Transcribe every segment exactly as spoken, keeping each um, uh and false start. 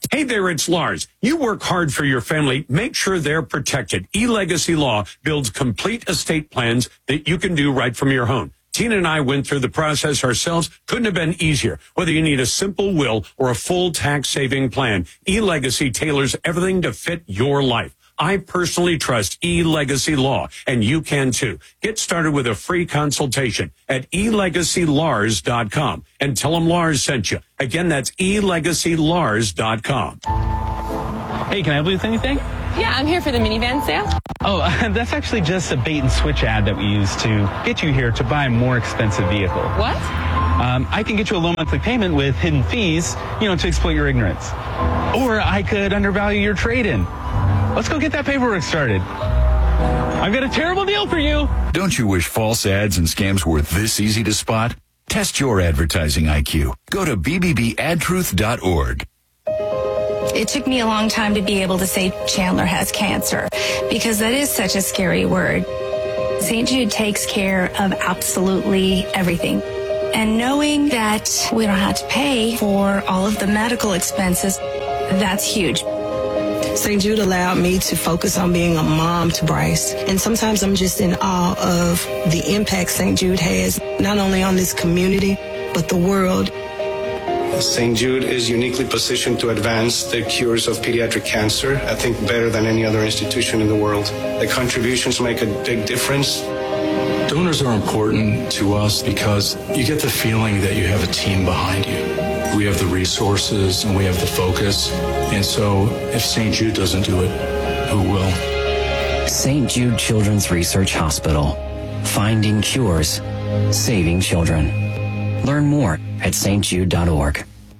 Hey there, it's Lars. You work hard for your family. Make sure they're protected. eLegacy Law builds complete estate plans that you can do right from your home. Tina and I went through the process ourselves. Couldn't have been easier. Whether you need a simple will or a full tax-saving plan, eLegacy tailors everything to fit your life. I personally trust eLegacy Law, and you can too. Get started with a free consultation at e legacy lars dot com and tell them Lars sent you. Again, that's e legacy lars dot com. Hey, can I help you with anything? Yeah, I'm here for the minivan sale. Oh, uh, that's actually just a bait and switch ad that we use to get you here to buy a more expensive vehicle. What? Um, I can get you a low monthly payment with hidden fees, you know, to exploit your ignorance. Or I could undervalue your trade-in. Let's go get that paperwork started. I've got a terrible deal for you. Don't you wish false ads and scams were this easy to spot? Test your advertising I Q. Go to b b b ad truth dot org. It took me a long time to be able to say Chandler has cancer because that is such a scary word. Saint Jude takes care of absolutely everything. And knowing that we don't have to pay for all of the medical expenses, that's huge. Saint Jude allowed me to focus on being a mom to Bryce. And sometimes I'm just in awe of the impact Saint Jude has, not only on this community, but the world. Saint Jude is uniquely positioned to advance the cures of pediatric cancer, I think better than any other institution in the world. The contributions make a big difference. Donors are important to us because you get the feeling that you have a team behind you. We have the resources and we have the focus. And so if Saint Jude doesn't do it, who will? Saint Jude Children's Research Hospital. Finding cures. Saving children. Learn more at s t jude dot org.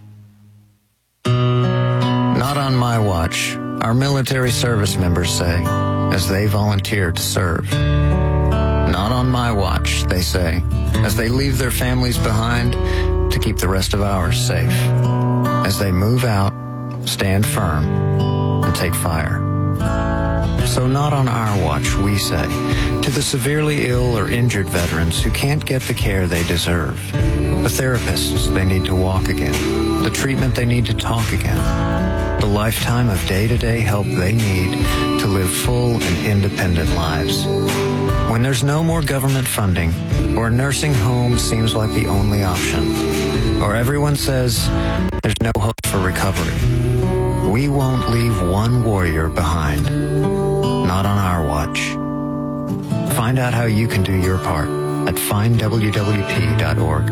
Not on my watch, our military service members say, as they volunteer to serve. Not on my watch, they say, as they leave their families behind to keep the rest of ours safe. As they move out, stand firm, and take fire. So not on our watch, we say, to the severely ill or injured veterans who can't get the care they deserve, the therapists they need to walk again, the treatment they need to talk again, the lifetime of day-to-day help they need to live full and independent lives. When there's no more government funding, or a nursing home seems like the only option, or everyone says there's no hope for recovery, we won't leave one warrior behind. Not on our watch. Find out how you can do your part at find w w p dot org.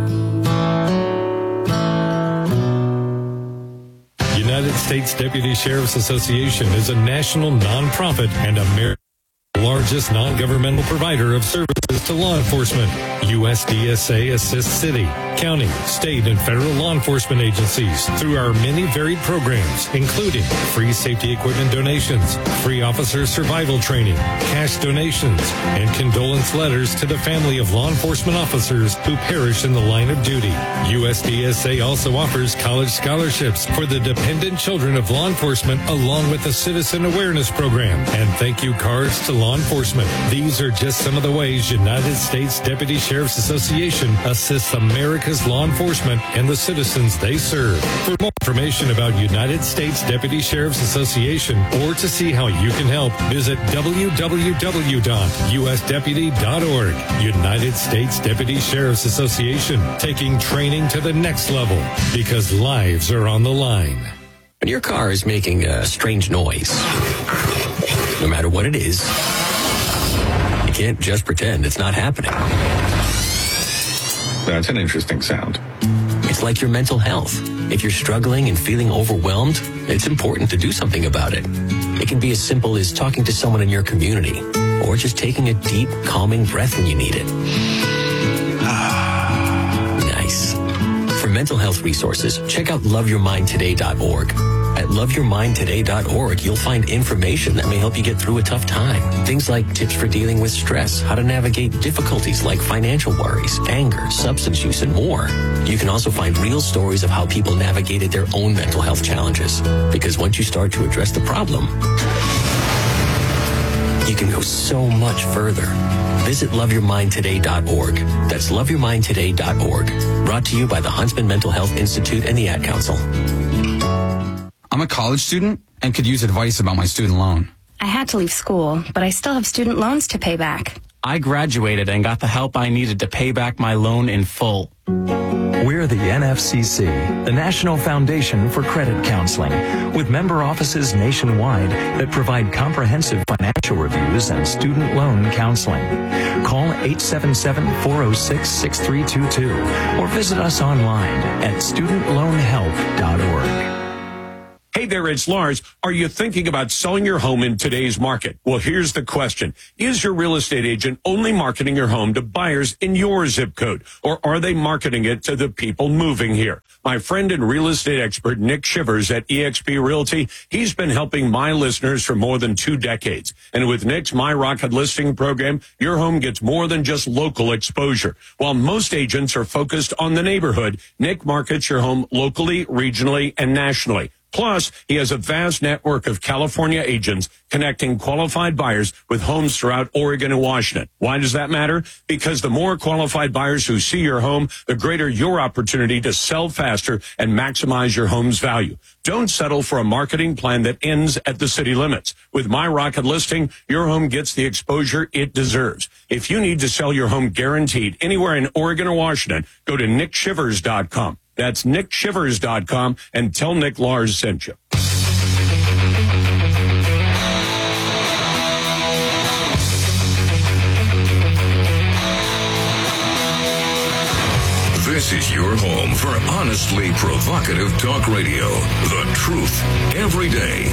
United States Deputy Sheriff's Association is a national nonprofit and America's largest non-governmental provider of services to law enforcement. U S D S A assists city, county, state, and federal law enforcement agencies through our many varied programs, including free safety equipment donations, free officer survival training, cash donations, and condolence letters to the family of law enforcement officers who perish in the line of duty. U S D S A also offers college scholarships for the dependent children of law enforcement, along with a citizen awareness program and thank you cards to law enforcement. These are just some of the ways United States Deputy Sheriff's Association assists America's law enforcement and the citizens they serve. For more information about United States Deputy Sheriff's Association or to see how you can help, visit w w w dot u s deputy dot org. United States Deputy Sheriff's Association, taking training to the next level because lives are on the line. When your car is making a strange noise, no matter what it is, you can't just pretend it's not happening. That's an interesting sound. It's like your mental health. If you're struggling and feeling overwhelmed, it's important to do something about it. It can be as simple as talking to someone in your community or just taking a deep, calming breath when you need it. Nice. For mental health resources, check out love your mind today dot org. At love your mind today dot org, you'll find information that may help you get through a tough time. Things like tips for dealing with stress, how to navigate difficulties like financial worries, anger, substance use, and more. You can also find real stories of how people navigated their own mental health challenges. Because once you start to address the problem, you can go so much further. Visit love your mind today dot org. That's love your mind today dot org. Brought to you by the Huntsman Mental Health Institute and the Ad Council. I'm a college student and could use advice about my student loan. I had to leave school, but I still have student loans to pay back. I graduated and got the help I needed to pay back my loan in full. We're the N F C C, the National Foundation for Credit Counseling, with member offices nationwide that provide comprehensive financial reviews and student loan counseling. Call eight seven seven, four oh six, six three two two or visit us online at student loan help dot org. Hey there, it's Lars. Are you thinking about selling your home in today's market? Well, here's the question. Is your real estate agent only marketing your home to buyers in your zip code, or are they marketing it to the people moving here? My friend and real estate expert, Nick Shivers at eXp Realty, he's been helping my listeners for more than two decades. And with Nick's My Rocket listing program, your home gets more than just local exposure. While most agents are focused on the neighborhood, Nick markets your home locally, regionally, and nationally. Plus, he has a vast network of California agents connecting qualified buyers with homes throughout Oregon and Washington. Why does that matter? Because the more qualified buyers who see your home, the greater your opportunity to sell faster and maximize your home's value. Don't settle for a marketing plan that ends at the city limits. With My Rocket Listing, your home gets the exposure it deserves. If you need to sell your home guaranteed anywhere in Oregon or Washington, go to nick shivers dot com. That's nick shivers dot com and tell Nick Lars sent you. This is your home for honestly provocative talk radio. The truth every day.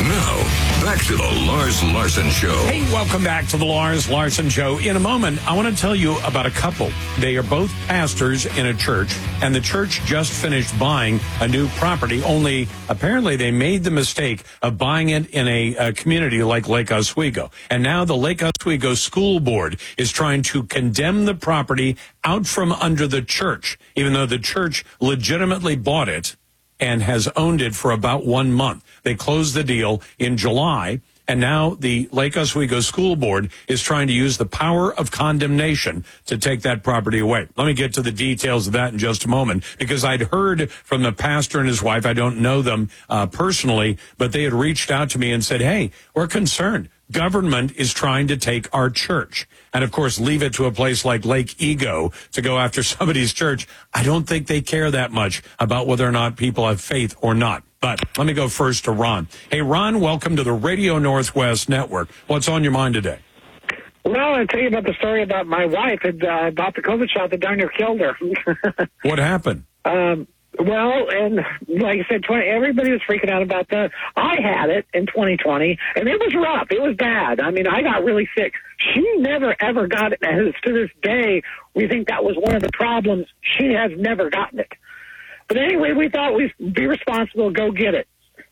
Now, back to the Lars Larson Show. Hey, welcome back to the Lars Larson Show. In a moment, I want to tell you about a couple. They are both pastors in a church, and the church just finished buying a new property, only apparently they made the mistake of buying it in a, a community like Lake Oswego. And now the Lake Oswego School Board is trying to condemn the property out from under the church, even though the church legitimately bought it and has owned it for about one month. They closed the deal in July, and now the Lake Oswego School Board is trying to use the power of condemnation to take that property away. Let me get to the details of that in just a moment, because I'd heard from the pastor and his wife. I don't know them uh, personally, but they had reached out to me and said, hey, we're concerned. Government is trying to take our church and, of course, leave it to a place like Lake Ego to go after somebody's church. I don't think they care that much about whether or not people have faith or not. But let me go first to Ron. Hey, Ron, welcome to the Radio Northwest Network. What's on your mind today? Well, I'll tell you about the story about my wife had uh, bought the COVID shot that darn near killed her. What happened? Um, well, and like I said, twenty, everybody was freaking out about that. I had it in twenty twenty, and it was rough. It was bad. I mean, I got really sick. She never, ever got it. And to this day, we think that was one of the problems. She has never gotten it. But anyway, we thought we'd be responsible, go get it.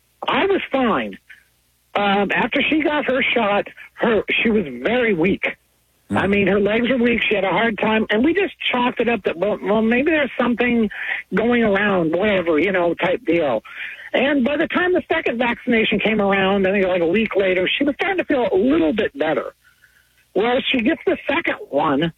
I was fine. Um, after she got her shot, her she was very weak. Mm-hmm. I mean, her legs were weak. She had a hard time. And we just chalked it up that, well, well, maybe there's something going around, whatever, you know, type deal. And by the time the second vaccination came around, I think like a week later, she was starting to feel a little bit better. Well, she gets the second one,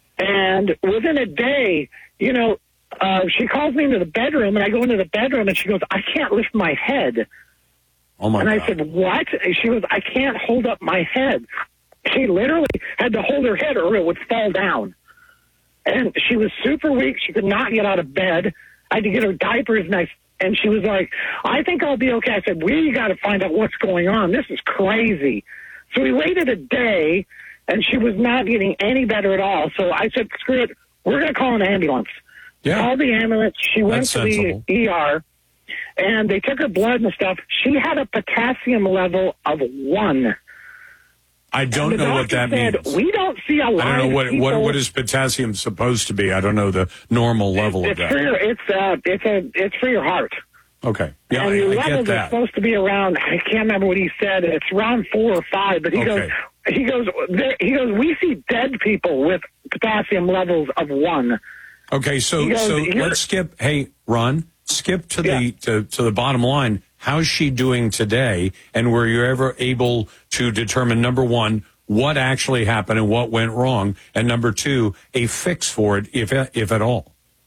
and within a day, you know, uh, she calls me into the bedroom, and I go into the bedroom, and she goes, I can't lift my head. Oh, my and God. I said, what? And she goes, I can't hold up my head. She literally had to hold her head or it would fall down. And she was super weak. She could not get out of bed. I had to get her diapers, and, I, and she was like, I think I'll be okay. I said, we got to find out what's going on. This is crazy. So we waited a day, and she was not getting any better at all. So I said, screw it. We're going to call an ambulance. Yeah. Called the ambulance. She went That's to sensible. the E R, and they took her blood and stuff. She had a potassium level of one. I don't And the know what that doctor said, means. We don't see a lot I don't know what, of people. what what is potassium supposed to be. I don't know the normal level of It's that. for your, it's uh, it's a, it's for your heart. Okay. Yeah, and I, your I get levels are that. supposed to be around. I can't remember what he said. It's around four or five. But he Okay. goes, he goes, there, he goes. We see dead people with potassium levels of one. Okay, so He goes, so "You're-" let's skip. Hey, Ron, skip to the to, to the bottom line. How's she doing today? And were you ever able to determine, number one, what actually happened and what went wrong, and number two, a fix for it, if if at all?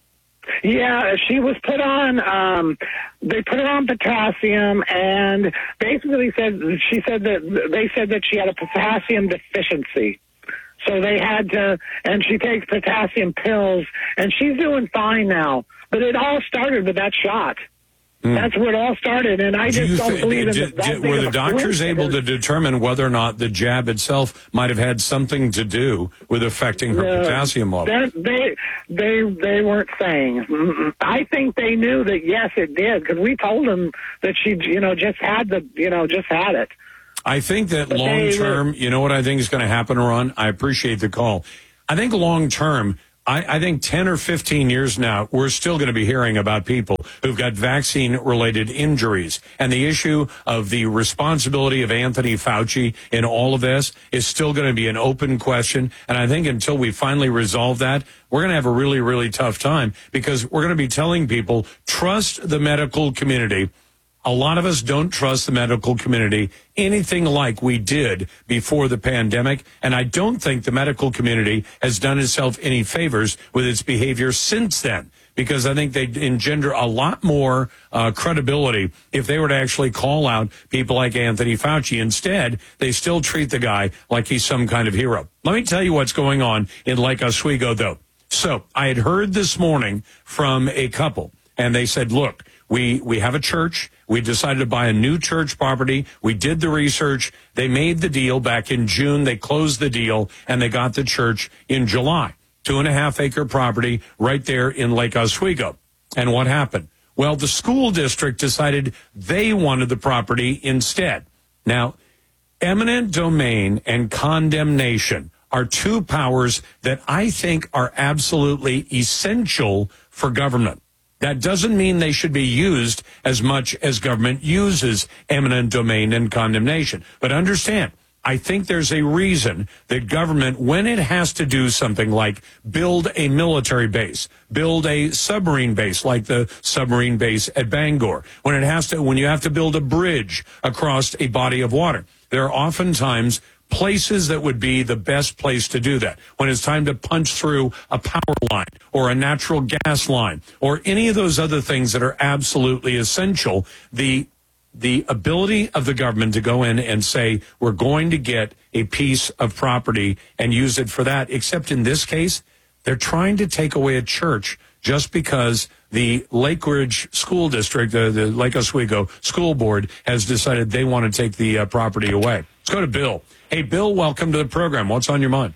Yeah, she was put on, um, they put her on potassium, and basically said, she said that, they said that she had a potassium deficiency. So they had to, and she takes potassium pills, and she's doing fine now. But it all started with that shot. Mm. That's where it all started, and I Do just don't th- believe in did, that. did, Were the doctors able to determine whether or not the jab itself might have had something to do with affecting her No, potassium level? They, they, they weren't saying. Mm-mm. I think they knew that, yes, it did, because we told them that she, you know, just had the, you know, just had it. I think that But long they term, were- you know what I think is going to happen, Ron? I appreciate the call. I think long term, I, I think ten or fifteen years now, we're still going to be hearing about people who've got vaccine-related injuries. And the issue of the responsibility of Anthony Fauci in all of this is still going to be an open question. And I think until we finally resolve that, we're going to have a really, really tough time, because we're going to be telling people, trust the medical community. A lot of us don't trust the medical community anything like we did before the pandemic, and I don't think the medical community has done itself any favors with its behavior since then, because I think they engender a lot more uh, credibility if they were to actually call out people like Anthony Fauci. Instead, they still treat the guy like he's some kind of hero. Let me tell you what's going on in Lake Oswego, though. So I had heard this morning from a couple, and they said, look, we, we have a church. We decided to buy a new church property. We did the research. They made the deal back in June. They closed the deal, and they got the church in July. Two and a half acre property right there in Lake Oswego. And what happened? Well, the school district decided they wanted the property instead. Now, eminent domain and condemnation are two powers that I think are absolutely essential for government. That doesn't mean they should be used as much as government uses eminent domain and condemnation. But understand, I think there's a reason that government, when it has to do something like build a military base, build a submarine base like the submarine base at Bangor, when it has to, when you have to build a bridge across a body of water, there are oftentimes places that would be the best place to do that. When it's time to punch through a power line or a natural gas line or any of those other things that are absolutely essential, the the ability of the government to go in and say, we're going to get a piece of property and use it for that, except in this case, they're trying to take away a church just because the Lake Ridge School District, the, the Lake Oswego School Board, has decided they want to take the uh, property away. Let's go to Bill. Hey, Bill, welcome to the program. What's on your mind?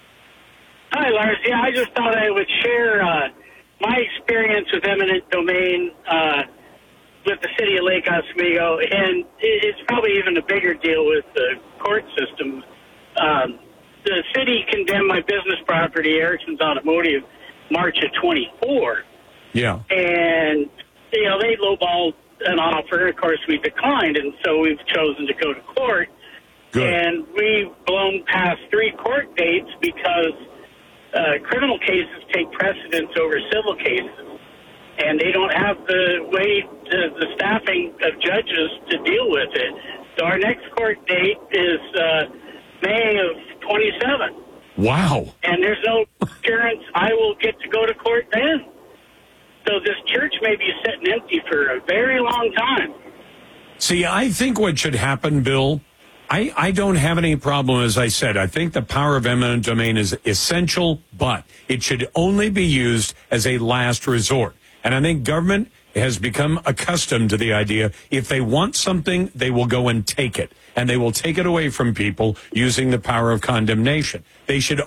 Hi, Lars. Yeah, I just thought I would share uh, my experience with eminent domain uh, with the city of Lake Oswego, and it's probably even a bigger deal with the court system. Um, the city condemned my business property, Erickson's Automotive, March of twenty-four. Yeah. And, you know, they lowballed an offer. Of course, we declined, and so we've chosen to go to court. Good. And we've blown past three court dates because uh, criminal cases take precedence over civil cases, and they don't have the way, to, the staffing of judges to deal with it. So our next court date is uh, May of twenty-seven. Wow. And there's no assurance I will get to go to court then. So this church may be sitting empty for a very long time. See, I think what should happen, Bill, I, I don't have any problem, as I said. I think the power of eminent domain is essential, but it should only be used as a last resort. And I think government has become accustomed to the idea, if they want something, they will go and take it. And they will take it away from people using the power of condemnation. They should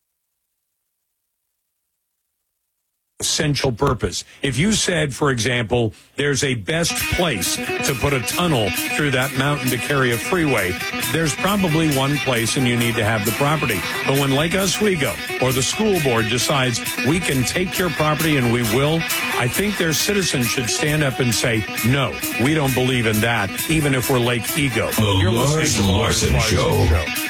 essential purpose. If you said, for example, there's a best place to put a tunnel through that mountain to carry a freeway, there's probably one place and you need to have the property. But when Lake Oswego or the school board decides we can take your property and we will, I think their citizens should stand up and say, no, we don't believe in that, even if we're Lake Ego. The Lars Larson Show.